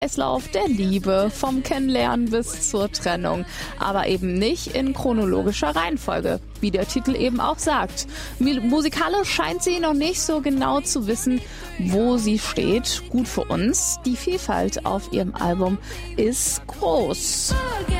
Kreislauf der Liebe, vom Kennenlernen bis zur Trennung, aber eben nicht in chronologischer Reihenfolge, wie der Titel eben auch sagt. Musikalisch scheint sie noch nicht so genau zu wissen, wo sie steht. Gut für uns, die Vielfalt auf ihrem Album ist groß.